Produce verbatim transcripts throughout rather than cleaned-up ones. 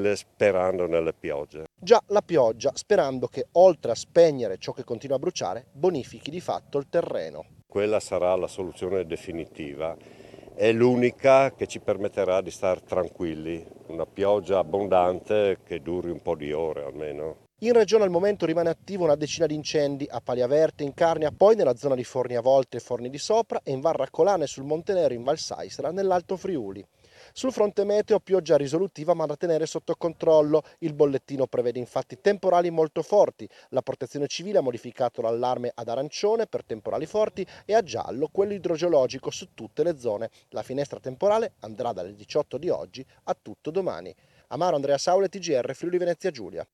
tranquille sperando nelle piogge. Già la pioggia, sperando che oltre a spegnere ciò che continua a bruciare, bonifichi di fatto il terreno. Quella sarà la soluzione definitiva, è l'unica che ci permetterà di stare tranquilli, una pioggia abbondante che duri un po' di ore almeno. In regione al momento rimane attiva una decina di incendi a Pali Averte, in Carnia, poi nella zona di Forni a Volte e Forni di Sopra e in Val Raccolana e sul Monte Nero in Val Saisra nell'Alto Friuli. Sul fronte meteo pioggia risolutiva ma da tenere sotto controllo. Il bollettino prevede infatti temporali molto forti. La protezione civile ha modificato l'allarme ad arancione per temporali forti e a giallo quello idrogeologico su tutte le zone. La finestra temporale andrà dalle diciotto di oggi a tutto domani. Amaro Andrea Saule, T G R Friuli Venezia Giulia.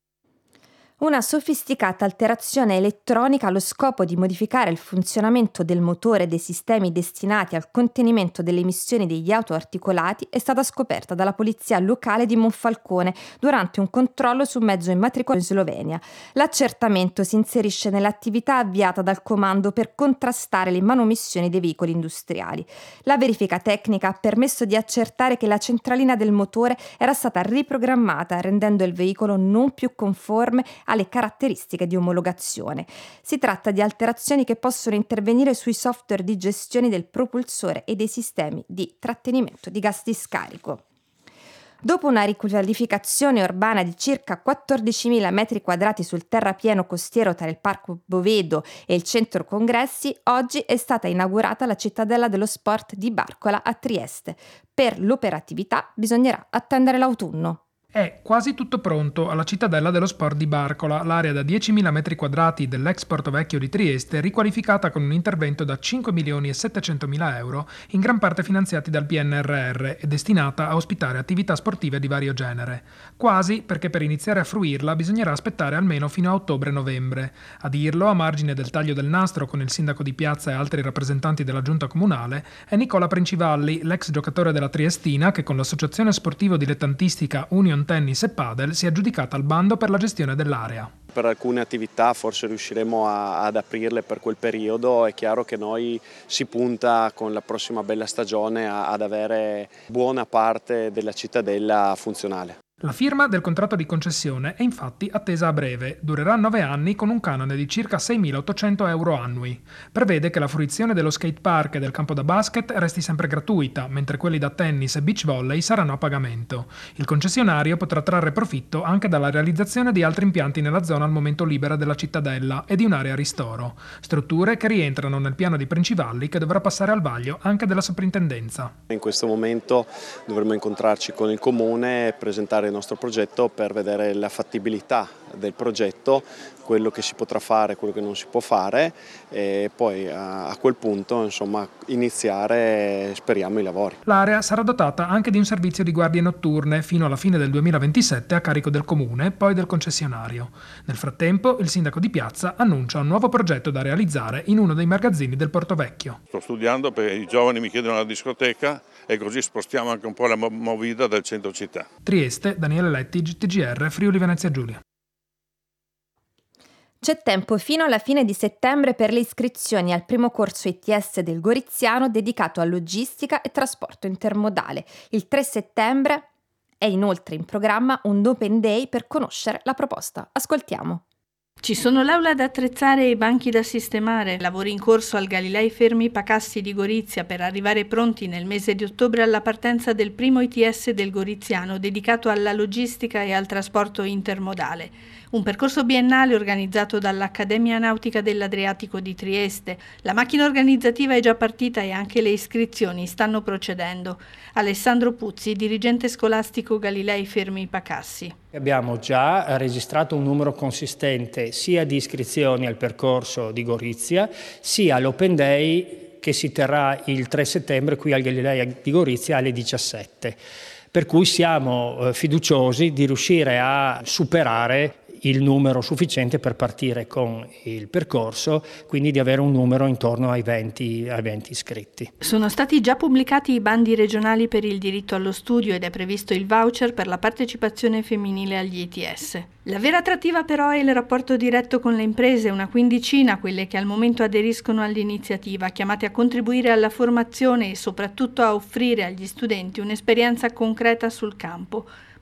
Una sofisticata alterazione elettronica allo scopo di modificare il funzionamento del motore e dei sistemi destinati al contenimento delle emissioni degli autoarticolati è stata scoperta dalla polizia locale di Monfalcone durante un controllo su mezzo immatricolato in Slovenia. L'accertamento si inserisce nell'attività avviata dal comando per contrastare le manomissioni dei veicoli industriali. La verifica tecnica ha permesso di accertare che la centralina del motore era stata riprogrammata, rendendo il veicolo non più conforme alle caratteristiche di omologazione. Si tratta di alterazioni che possono intervenire sui software di gestione del propulsore e dei sistemi di trattenimento di gas di scarico. Dopo una riqualificazione urbana di circa quattordicimila metri quadrati sul terrapieno costiero tra il Parco Bovedo e il centro congressi, oggi è stata inaugurata la cittadella dello sport di Barcola a Trieste. Per l'operatività bisognerà attendere l'autunno. È quasi tutto pronto alla cittadella dello sport di Barcola, l'area da diecimila metri quadrati dell'ex Porto Vecchio di Trieste, riqualificata con un intervento da cinque milioni e settecentomila euro, in gran parte finanziati dal P N R R e destinata a ospitare attività sportive di vario genere. Quasi perché per iniziare a fruirla bisognerà aspettare almeno fino a ottobre-novembre. A dirlo, a margine del taglio del nastro con il sindaco di piazza e altri rappresentanti della giunta comunale, è Nicola Princivalli, l'ex giocatore della Triestina che con l'associazione sportivo dilettantistica Union Tennis e Padel si è aggiudicata al bando per la gestione dell'area. Per alcune attività forse riusciremo a, ad aprirle per quel periodo. È chiaro che noi si punta con la prossima bella stagione a, ad avere buona parte della cittadella funzionale. La firma del contratto di concessione è infatti attesa a breve, durerà nove anni con un canone di circa seimilaottocento euro annui. Prevede che la fruizione dello skate park e del campo da basket resti sempre gratuita, mentre quelli da tennis e beach volley saranno a pagamento. Il concessionario potrà trarre profitto anche dalla realizzazione di altri impianti nella zona al momento libera della cittadella e di un'area ristoro, strutture che rientrano nel piano di Princivalli che dovrà passare al vaglio anche della soprintendenza. In questo momento dovremo incontrarci con il comune e presentare il nostro progetto per vedere la fattibilità del progetto, quello che si potrà fare, quello che non si può fare e poi a, a quel punto insomma iniziare speriamo i lavori. L'area sarà dotata anche di un servizio di guardie notturne fino alla fine del duemilaventisette a carico del comune, poi del concessionario. Nel frattempo il sindaco di piazza annuncia un nuovo progetto da realizzare in uno dei magazzini del Porto Vecchio. Sto studiando perché i giovani mi chiedono la discoteca e così spostiamo anche un po' la movida del centro città. Trieste, Daniele Lettig, T G R Friuli Venezia Giulia. C'è tempo fino alla fine di settembre per le iscrizioni al primo corso I T S del Goriziano dedicato a logistica e trasporto intermodale. Il tre settembre è inoltre in programma un Open Day per conoscere la proposta. Ascoltiamo. Ci sono l'aula da attrezzare e i banchi da sistemare, lavori in corso al Galilei Fermi Pacassi di Gorizia per arrivare pronti nel mese di ottobre alla partenza del primo I T S del Goriziano dedicato alla logistica e al trasporto intermodale. Un percorso biennale organizzato dall'Accademia Nautica dell'Adriatico di Trieste. La macchina organizzativa è già partita e anche le iscrizioni stanno procedendo. Alessandro Puzzi, dirigente scolastico Galilei Fermi Pacassi. Abbiamo già registrato un numero consistente sia di iscrizioni al percorso di Gorizia, sia all'Open Day che si terrà il tre settembre qui al Galilei di Gorizia alle diciassette. Per cui siamo fiduciosi di riuscire a superare il numero sufficiente per partire con il percorso, quindi di avere un numero intorno ai venti, ai venti iscritti. Sono stati già pubblicati i bandi regionali per il diritto allo studio ed è previsto il voucher per la partecipazione femminile agli I T S. La vera attrattiva però è il rapporto diretto con le imprese, una quindicina quelle che al momento aderiscono all'iniziativa, chiamate a contribuire alla formazione e soprattutto a offrire agli studenti un'esperienza concreta sul campo.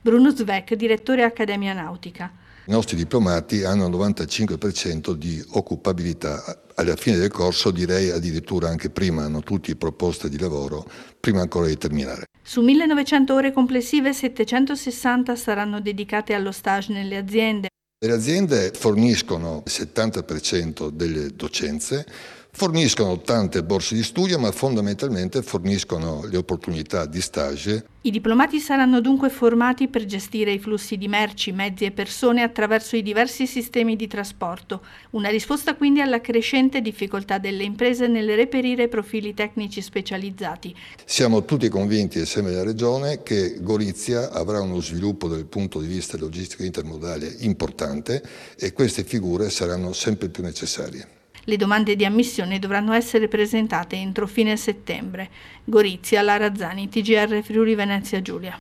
Bruno Zvec, direttore Accademia Nautica. I nostri diplomati hanno il novantacinque per cento di occupabilità. Alla fine del corso, direi addirittura anche prima, hanno tutti proposte di lavoro, prima ancora di terminare. Su millenovecento ore complessive, settecentosessanta saranno dedicate allo stage nelle aziende. Le aziende forniscono il settanta per cento delle docenze, forniscono tante borse di studio, ma fondamentalmente forniscono le opportunità di stage. I diplomati saranno dunque formati per gestire i flussi di merci, mezzi e persone attraverso i diversi sistemi di trasporto, una risposta quindi alla crescente difficoltà delle imprese nel reperire profili tecnici specializzati. Siamo tutti convinti, assieme alla Regione, che Gorizia avrà uno sviluppo dal punto di vista logistico intermodale importante e queste figure saranno sempre più necessarie. Le domande di ammissione dovranno essere presentate entro fine settembre. Gorizia, Lara Zani, T G R Friuli Venezia Giulia.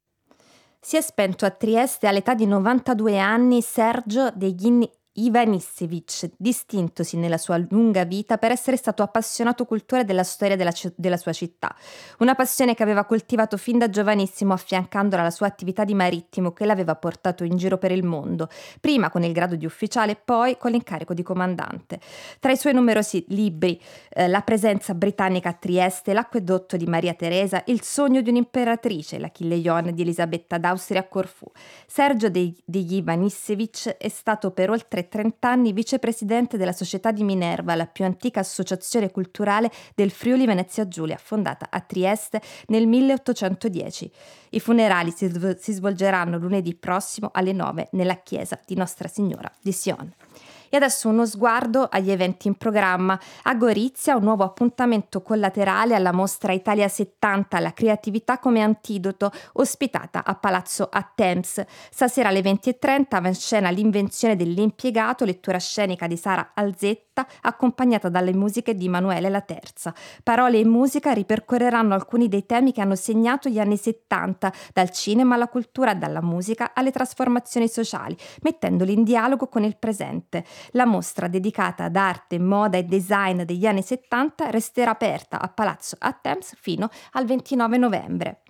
Si è spento a Trieste all'età di novantadue anni Sergio degli Ivanissevic, distintosi nella sua lunga vita per essere stato appassionato cultore della storia della, della sua città, una passione che aveva coltivato fin da giovanissimo affiancandola alla sua attività di marittimo che l'aveva portato in giro per il mondo, prima con il grado di ufficiale, poi con l'incarico di comandante. Tra i suoi numerosi libri, eh, La presenza britannica a Trieste, L'acquedotto di Maria Teresa, Il sogno di un'imperatrice, L'Achille Ion di Elisabetta d'Austria a Corfù, Sergio degli Ivanissevic è stato per oltre trenta anni vicepresidente della Società di Minerva, la più antica associazione culturale del Friuli Venezia Giulia, fondata a Trieste nel milleottocentodieci. I funerali si, si svolgeranno lunedì prossimo alle nove nella chiesa di Nostra Signora di Sion. E adesso uno sguardo agli eventi in programma. A Gorizia un nuovo appuntamento collaterale alla mostra Italia settanta, la creatività come antidoto, ospitata a Palazzo Attems. Stasera alle venti e trenta va in scena L'invenzione dell'impiegato, lettura scenica di Sara Alzetta, accompagnata dalle musiche di Emanuele La Terza. Parole e musica ripercorreranno alcuni dei temi che hanno segnato gli anni settanta, dal cinema alla cultura, dalla musica alle trasformazioni sociali, mettendoli in dialogo con il presente. La mostra dedicata ad arte, moda e design degli anni settanta resterà aperta a Palazzo Attems fino al ventinove novembre.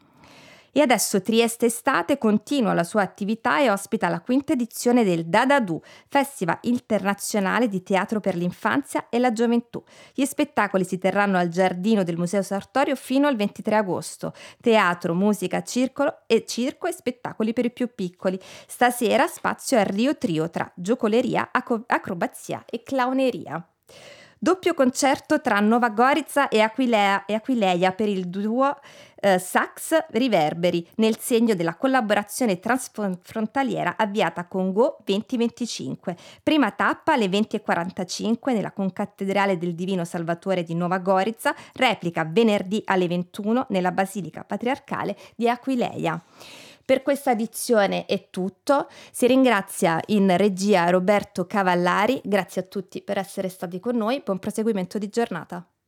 E adesso Trieste Estate continua la sua attività e ospita la quinta edizione del Dadadù, Festival internazionale di teatro per l'infanzia e la gioventù. Gli spettacoli si terranno al giardino del Museo Sartorio fino al ventitré agosto. Teatro, musica, circolo e circo e spettacoli per i più piccoli. Stasera spazio al Rio Trio tra giocoleria, aco- acrobazia e clowneria. Doppio concerto tra Nova Gorica e Aquilea e Aquileia per il duo eh, Sax Riverberi, nel segno della collaborazione transfrontaliera avviata con Go duemilaventicinque. Prima tappa alle venti e quarantacinque nella Concattedrale del Divino Salvatore di Nova Gorica, replica venerdì alle ventuno nella Basilica Patriarcale di Aquileia. Per questa edizione è tutto, si ringrazia in regia Roberto Cavallari, grazie a tutti per essere stati con noi, buon proseguimento di giornata.